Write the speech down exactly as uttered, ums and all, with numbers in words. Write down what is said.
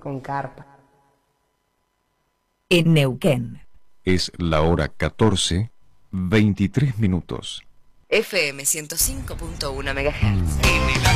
con carpa. En Neuquén. Es la hora catorce, veintitrés minutos. F M ciento cinco punto uno megahertz.